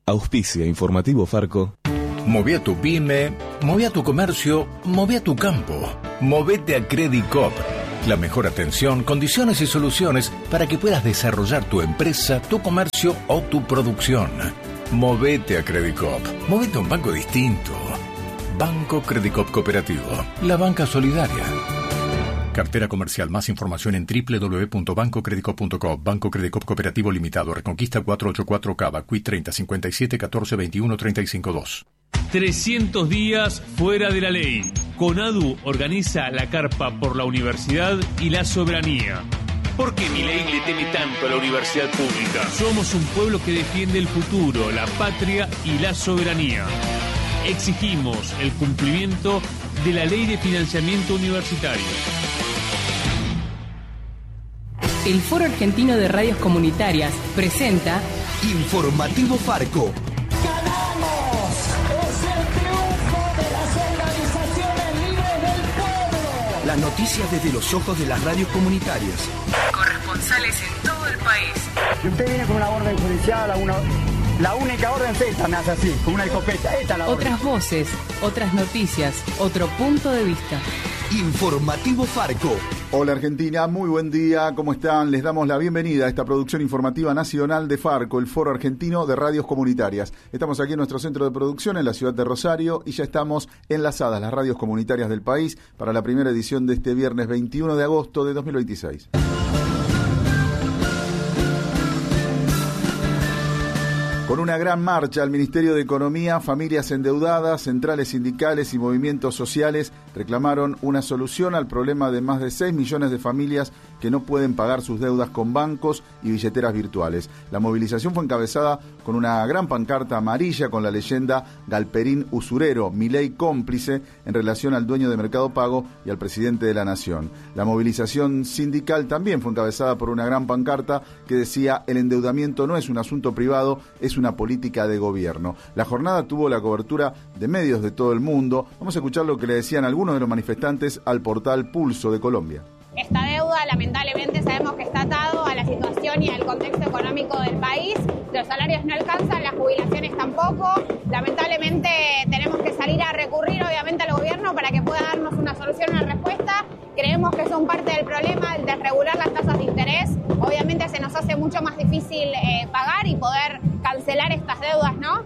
Auspicia Informativo Farco. Moví a tu pyme, moví a tu comercio, moví a tu campo. Movete a Credicop. La mejor atención, condiciones y soluciones para que puedas desarrollar tu empresa, tu comercio o tu producción. Movete a Credicop. Movete a un banco distinto. Banco Credicop Cooperativo. La banca solidaria. Cartera comercial. Más información en www.bancocredicop.com. Banco Credicop Cooperativo Limitado. Reconquista 484 Cava. Cuit 30 57 14 21 35 2. 300 días fuera de la ley. CONADU organiza la carpa por la universidad y la soberanía. ¿Por qué Milei le teme tanto a la universidad pública? Somos un pueblo que defiende el futuro, la patria y la soberanía. Exigimos el cumplimiento de la Ley de Financiamiento Universitario. El Foro Argentino de Radios Comunitarias presenta Informativo Farco. ¡Ganamos! ¡Es el triunfo de las organizaciones libres del pueblo! Las noticias desde los ojos de las radios comunitarias. corresponsales en todo el país. Si usted viene con una orden judicial, la única orden es esta, me hace así, con una escopeta. Esta es la orden. Otras voces, otras noticias, otro punto de vista. Informativo Farco. Hola Argentina, muy buen día, ¿cómo están? Les damos la bienvenida a esta producción informativa nacional de Farco, el Foro Argentino de Radios Comunitarias. Estamos aquí en nuestro centro de producción en la ciudad de Rosario y ya estamos enlazadas las radios comunitarias del país para la primera edición de este viernes 21 de agosto de 2026. Con una gran marcha al Ministerio de Economía, familias endeudadas, centrales sindicales y movimientos sociales reclamaron una solución al problema de más de 6 millones de familias que no pueden pagar sus deudas con bancos y billeteras virtuales. La movilización fue encabezada con una gran pancarta amarilla con la leyenda Galperín usurero, Milei cómplice, en relación al dueño de Mercado Pago y al presidente de la Nación. La movilización sindical también fue encabezada por una gran pancarta que decía: el endeudamiento no es un asunto privado, es una política de gobierno. La jornada tuvo la cobertura de medios de todo el mundo. Vamos a escuchar lo que le decían algunos de los manifestantes al portal Pulso de Colombia. Esta deuda, lamentablemente, sabemos que está atado a la situación y al contexto económico del país. Los salarios no alcanzan, las jubilaciones tampoco. Lamentablemente tenemos que salir a recurrir, obviamente, al gobierno para que pueda darnos una solución, una respuesta. Creemos que son parte del problema el desregular las tasas de interés. Obviamente se nos hace mucho más difícil pagar y poder cancelar estas deudas, ¿no?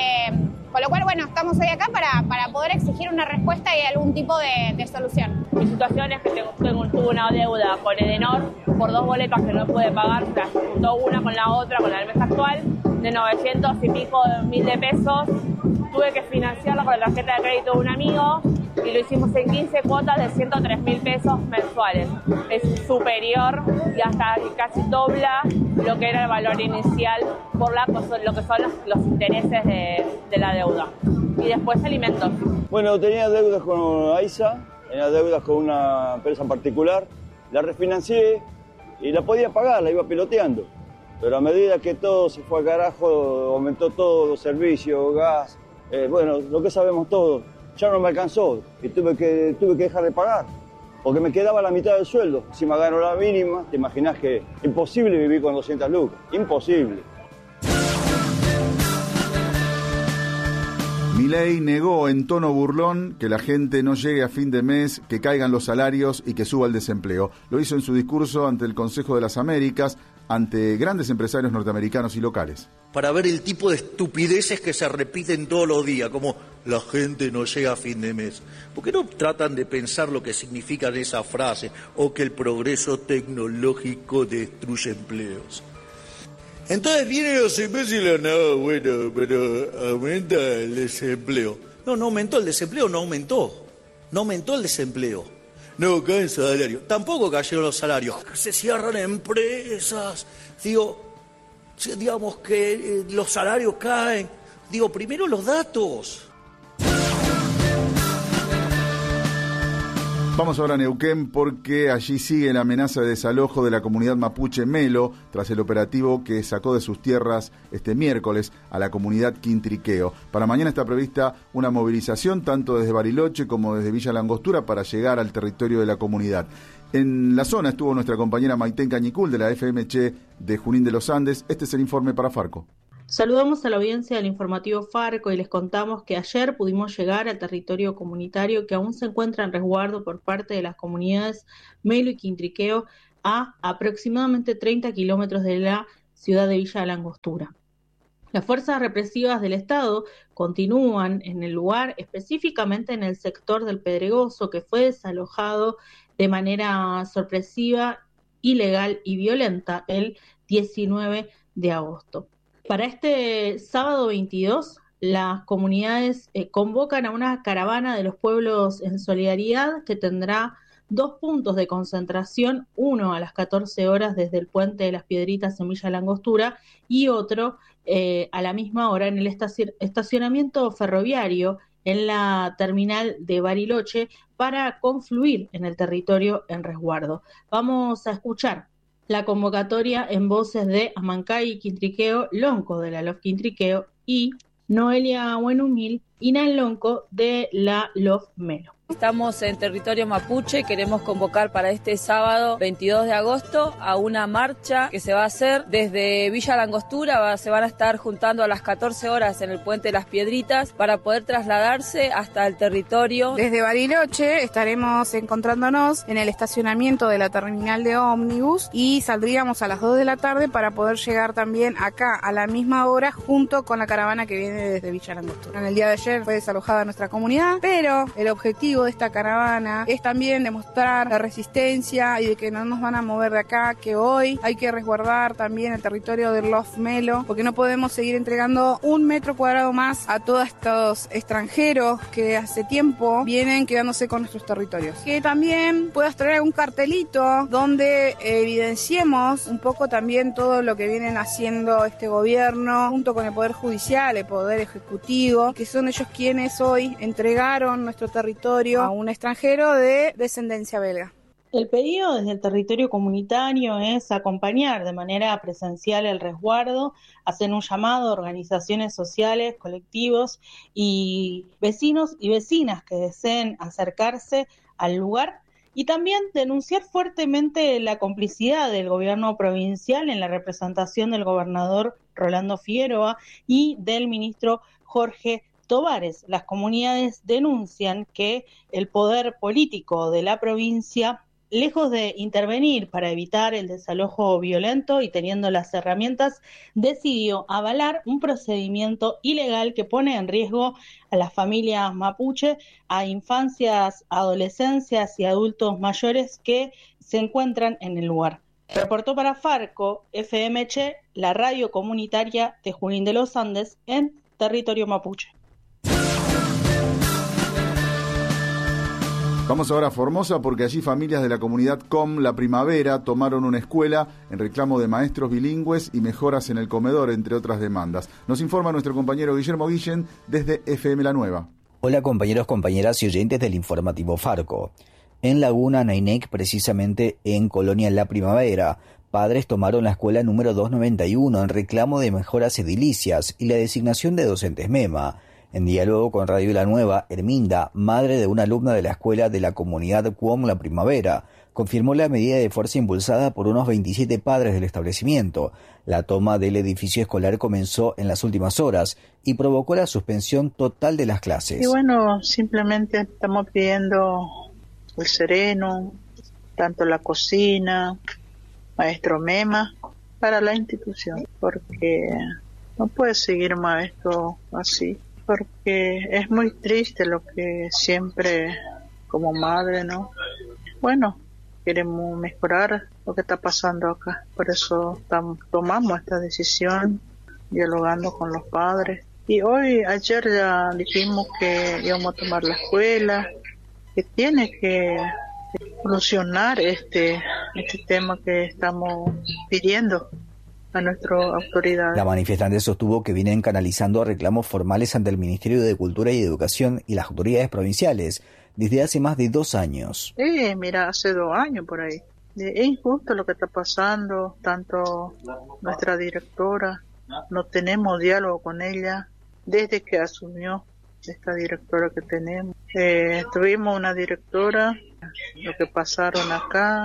Con lo cual, bueno, estamos hoy acá para poder exigir una respuesta y algún tipo de solución. Mi situación es que tuve una deuda con Edenor por 2 boletas que no pude pagar, o sea, se juntó una con la otra, con la del mes actual, de 900 y pico mil de pesos. Tuve que financiarla con la tarjeta de crédito de un amigo y lo hicimos en 15 cuotas de 103.000 pesos mensuales. Es superior y hasta casi dobla lo que era el valor inicial por lo que son los intereses de la deuda. Y después alimentos. Bueno, tenía deudas con AISA, tenía deudas con una empresa en particular, la refinancié y la podía pagar, la iba piloteando. Pero a medida que todo se fue al carajo, aumentó todo, los servicios, gas, bueno, lo que sabemos todos, ya no me alcanzó y tuve que dejar de pagar, porque me quedaba la mitad del sueldo. Si me gano la mínima, te imaginás que imposible vivir con 200 lucas, imposible. Milei negó en tono burlón que la gente no llegue a fin de mes, que caigan los salarios y que suba el desempleo. Lo hizo en su discurso ante el Consejo de las Américas, ante grandes empresarios norteamericanos y locales. Para ver el tipo de estupideces que se repiten todos los días, como la gente no llega a fin de mes. ¿Por qué no tratan de pensar lo que significan esas frases o que el progreso tecnológico destruye empleos? Entonces vienen los imbéciles, no, bueno, pero aumenta el desempleo. No aumentó el desempleo, no aumentó el desempleo. No cae el salario, tampoco cayeron los salarios. Se cierran empresas, digamos que los salarios caen. Primero los datos. Vamos ahora a Neuquén porque allí sigue la amenaza de desalojo de la comunidad mapuche Melo tras el operativo que sacó de sus tierras este miércoles a la comunidad Quintriqueo. Para mañana está prevista una movilización tanto desde Bariloche como desde Villa Langostura para llegar al territorio de la comunidad. En la zona estuvo nuestra compañera Maitén Cañicul de la FMC de Junín de los Andes. Este es el informe para Farco. Saludamos a la audiencia del informativo Farco y les contamos que ayer pudimos llegar al territorio comunitario que aún se encuentra en resguardo por parte de las comunidades Melo y Quintriqueo a aproximadamente 30 kilómetros de la ciudad de Villa La Angostura. Las fuerzas represivas del Estado continúan en el lugar, específicamente en el sector del Pedregoso, que fue desalojado de manera sorpresiva, ilegal y violenta el 19 de agosto. Para este sábado 22, las comunidades convocan a una caravana de los pueblos en solidaridad que tendrá 2 puntos de concentración, uno a las 14 horas desde el Puente de las Piedritas en Villa La Angostura y otro a la misma hora en el estacionamiento ferroviario en la terminal de Bariloche para confluir en el territorio en resguardo. Vamos a escuchar la convocatoria en voces de Amancay Quintriqueo, Lonco de la LOF Quintriqueo y Noelia Buenumil, Inán Lonco de la LOF Melo. Estamos en territorio mapuche, queremos convocar para este sábado 22 de agosto a una marcha que se va a hacer desde Villa La Angostura, se van a estar juntando a las 14 horas en el Puente de las Piedritas para poder trasladarse hasta el territorio. Desde Bariloche estaremos encontrándonos en el estacionamiento de la terminal de ómnibus y saldríamos a las 2 de la tarde para poder llegar también acá a la misma hora junto con la caravana que viene desde Villa La Angostura. En el día de ayer fue desalojada nuestra comunidad, pero el objetivo de esta caravana es también demostrar la resistencia y de que no nos van a mover de acá, que hoy hay que resguardar también el territorio del LOF Melo, porque no podemos seguir entregando 1 metro cuadrado más a todos estos extranjeros que hace tiempo vienen quedándose con nuestros territorios. Que también puedas traer un cartelito donde evidenciemos un poco también todo lo que vienen haciendo este gobierno junto con el Poder Judicial, el Poder Ejecutivo, que son ellos quienes hoy entregaron nuestro territorio a un extranjero de descendencia belga. El pedido desde el territorio comunitario es acompañar de manera presencial el resguardo, hacer un llamado a organizaciones sociales, colectivos y vecinos y vecinas que deseen acercarse al lugar y también denunciar fuertemente la complicidad del gobierno provincial en la representación del gobernador Rolando Figueroa y del ministro Jorge Tovares. Las comunidades denuncian que el poder político de la provincia, lejos de intervenir para evitar el desalojo violento y teniendo las herramientas, decidió avalar un procedimiento ilegal que pone en riesgo a las familias mapuche, a infancias, adolescencias y adultos mayores que se encuentran en el lugar. Reportó para Farco FMC, la radio comunitaria de Junín de los Andes en territorio mapuche. Vamos ahora a Formosa porque allí familias de la comunidad Com La Primavera tomaron una escuela en reclamo de maestros bilingües y mejoras en el comedor, entre otras demandas. Nos informa nuestro compañero Guillermo Guillén desde FM La Nueva. Hola compañeros, compañeras y oyentes del informativo Farco. En Laguna Nainec, precisamente en Colonia La Primavera, padres tomaron la escuela número 291 en reclamo de mejoras edilicias y la designación de docentes MEMA. En diálogo con Radio La Nueva, Herminda, madre de una alumna de la escuela de la comunidad Com La Primavera, confirmó la medida de fuerza impulsada por unos 27 padres del establecimiento. La toma del edificio escolar comenzó en las últimas horas y provocó la suspensión total de las clases. Y bueno, simplemente estamos pidiendo el sereno, tanto la cocina, maestro MEMA, para la institución, porque no puede seguir más esto así. Porque es muy triste lo que siempre, como madre, ¿no? Bueno, queremos mejorar lo que está pasando acá. Por eso tomamos esta decisión, dialogando con los padres. Y ayer ya dijimos que íbamos a tomar la escuela, que tiene que solucionar este tema que estamos pidiendo a nuestras autoridades. La manifestante sostuvo que vienen canalizando reclamos formales ante el Ministerio de Cultura y Educación y las autoridades provinciales desde hace más de 2 años. Mira, hace 2 años por ahí. Es injusto lo que está pasando, tanto nuestra directora, no tenemos diálogo con ella desde que asumió esta directora que tenemos. Tuvimos una directora, lo que pasaron acá,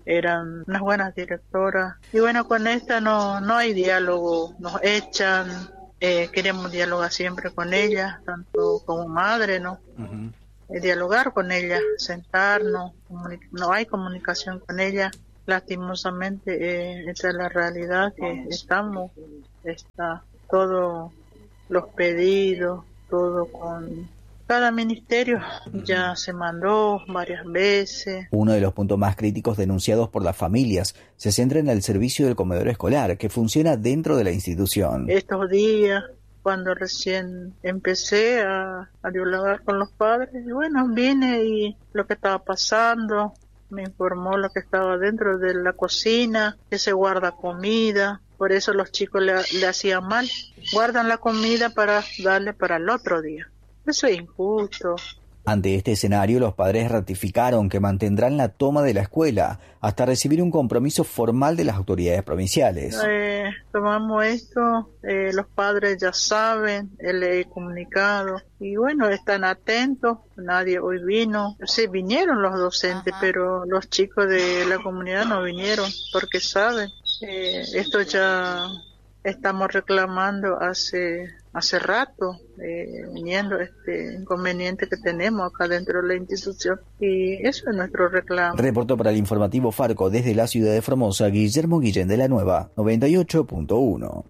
eran unas buenas directoras. Y bueno, con esta no hay diálogo, nos echan, queremos dialogar siempre con ellas, tanto como madre, ¿no? Dialogar con ellas, sentarnos, no hay comunicación con ellas. Lastimosamente, esta es la realidad que está todos los pedidos, todo con cada ministerio ya se mandó varias veces. Uno de los puntos más críticos denunciados por las familias se centra en el servicio del comedor escolar, que funciona dentro de la institución. Estos días, cuando recién empecé a dialogar con los padres, bueno, vine y lo que estaba pasando, me informó lo que estaba dentro de la cocina, que se guarda comida, por eso los chicos le hacían mal, guardan la comida para darle para el otro día. Eso es injusto. Ante este escenario, los padres ratificaron que mantendrán la toma de la escuela hasta recibir un compromiso formal de las autoridades provinciales. Tomamos esto, los padres ya saben, le he comunicado y bueno, están atentos, nadie hoy vino. Sí, vinieron los docentes, pero los chicos de la comunidad no vinieron porque saben. Esto ya estamos reclamando hace rato, viniendo este inconveniente que tenemos acá dentro de la institución, y eso es nuestro reclamo. Reportó para el informativo Farco desde la ciudad de Formosa, Guillermo Guillén de la Nueva, 98.1.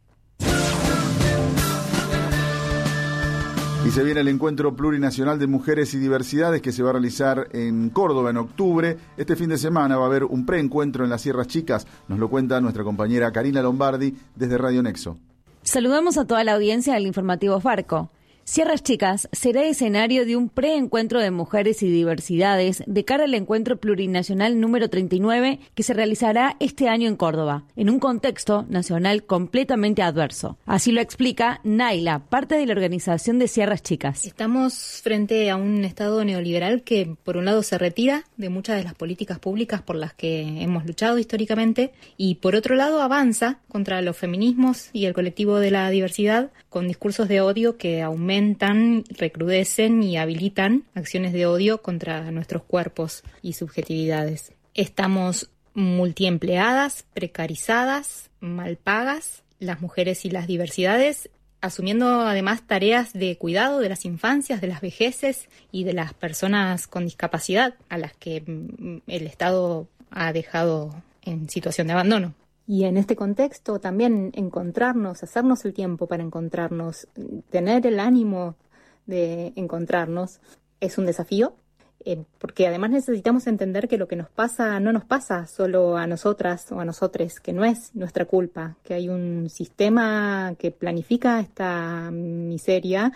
Y se viene el Encuentro Plurinacional de Mujeres y Diversidades que se va a realizar en Córdoba en octubre. Este fin de semana va a haber un preencuentro en las Sierras Chicas. Nos lo cuenta nuestra compañera Karina Lombardi desde Radio Nexo. Saludamos a toda la audiencia del informativo Farco. Sierras Chicas será escenario de un preencuentro de mujeres y diversidades de cara al encuentro plurinacional número 39 que se realizará este año en Córdoba, en un contexto nacional completamente adverso. Así lo explica Naila, parte de la organización de Sierras Chicas. Estamos frente a un Estado neoliberal que, por un lado, se retira de muchas de las políticas públicas por las que hemos luchado históricamente y, por otro lado, avanza contra los feminismos y el colectivo de la diversidad con discursos de odio que aumentan, recrudecen y habilitan acciones de odio contra nuestros cuerpos y subjetividades. Estamos multiempleadas, precarizadas, mal pagas, las mujeres y las diversidades, asumiendo además tareas de cuidado de las infancias, de las vejeces y de las personas con discapacidad a las que el Estado ha dejado en situación de abandono. Y en este contexto también encontrarnos, hacernos el tiempo para encontrarnos, tener el ánimo de encontrarnos es un desafío, porque además necesitamos entender que lo que nos pasa no nos pasa solo a nosotras o a nosotres, que no es nuestra culpa, que hay un sistema que planifica esta miseria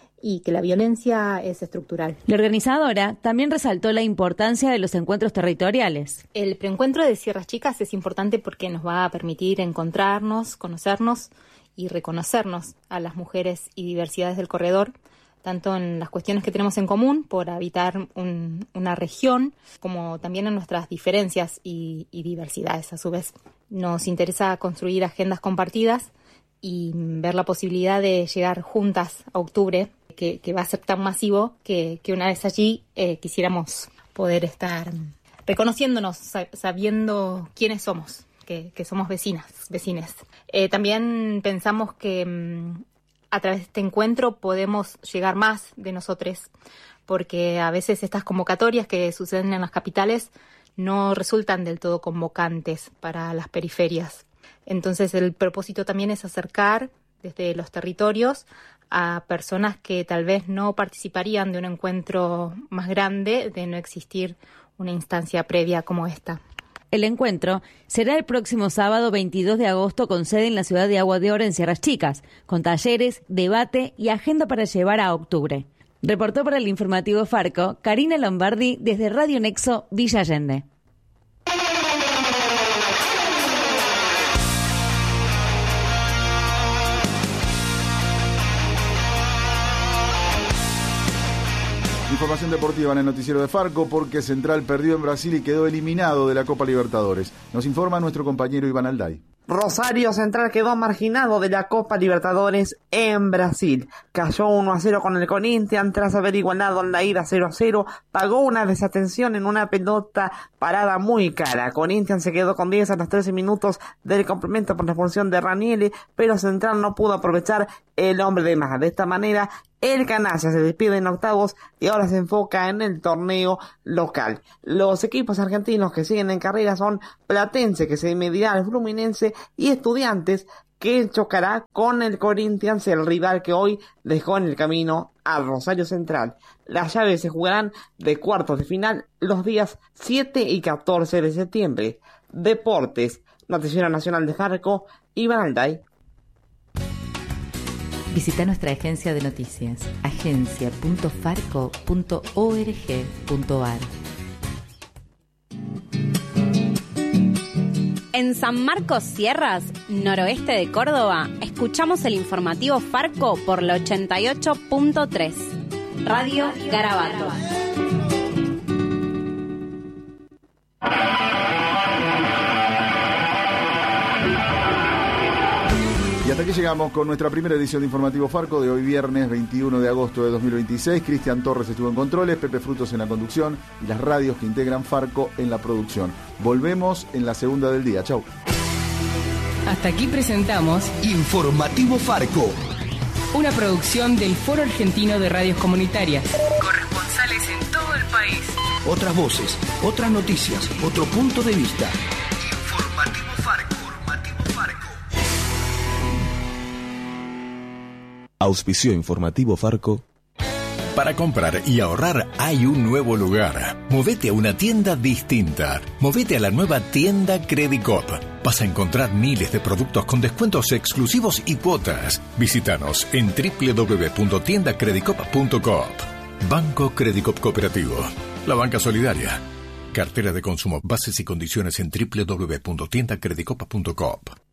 y que la violencia es estructural. La organizadora también resaltó la importancia de los encuentros territoriales. El preencuentro de Sierras Chicas es importante porque nos va a permitir encontrarnos, conocernos y reconocernos a las mujeres y diversidades del corredor, tanto en las cuestiones que tenemos en común por habitar una región, como también en nuestras diferencias y diversidades a su vez. Nos interesa construir agendas compartidas y ver la posibilidad de llegar juntas a octubre, que va a ser tan masivo que una vez allí quisiéramos poder estar reconociéndonos, sabiendo quiénes somos, que somos vecines. También pensamos que a través de este encuentro podemos llegar más de nosotros, porque a veces estas convocatorias que suceden en las capitales no resultan del todo convocantes para las periferias. Entonces el propósito también es acercar desde los territorios a personas que tal vez no participarían de un encuentro más grande, de no existir una instancia previa como esta. El encuentro será el próximo sábado 22 de agosto con sede en la ciudad de Agua de Oro en Sierras Chicas, con talleres, debate y agenda para llevar a octubre. Reportó para el informativo Farco Karina Lombardi desde Radio Nexo Villa Allende. Información deportiva en el noticiero de Farco porque Central perdió en Brasil y quedó eliminado de la Copa Libertadores. Nos informa nuestro compañero Iván Alday. Rosario Central quedó marginado de la Copa Libertadores en Brasil. Cayó 1-0 con el Corinthians tras haber igualado en la ida 0-0. Pagó una desatención en una pelota parada muy cara. Corinthians se quedó con 10 a los 13 minutos del complemento por la expulsión de Ranieri, pero Central no pudo aprovechar el hombre de más. De esta manera, el canalla se despide en octavos y ahora se enfoca en el torneo local. Los equipos argentinos que siguen en carrera son Platense, que se medirá al Fluminense, y Estudiantes, que chocará con el Corinthians, el rival que hoy dejó en el camino a Rosario Central. Las llaves se jugarán de cuartos de final los días 7 y 14 de septiembre. Deportes, Noticiero Nacional de Farco, Iván Alday. Visita nuestra agencia de noticias, agencia.farco.org.ar. En San Marcos Sierras, noroeste de Córdoba, escuchamos el informativo Farco por la 88.3. Radio Garabato. Y hasta aquí llegamos con nuestra primera edición de Informativo Farco de hoy viernes 21 de agosto de 2026. Cristian Torres estuvo en controles, Pepe Frutos en la conducción y las radios que integran Farco en la producción. Volvemos en la segunda del día. Chau. Hasta aquí presentamos Informativo Farco, una producción del Foro Argentino de Radios Comunitarias. Corresponsales en todo el país. Otras voces, otras noticias, otro punto de vista. Informativo Farco. Auspició Informativo Farco. Para comprar y ahorrar hay un nuevo lugar. Movete a una tienda distinta. Movete a la nueva tienda Credicop. Vas a encontrar miles de productos con descuentos exclusivos y cuotas. Visítanos en www.tiendacredicop.coop. Banco Credicop Cooperativo. La banca solidaria. Cartera de consumo. Bases y condiciones en www.tiendacredicop.coop.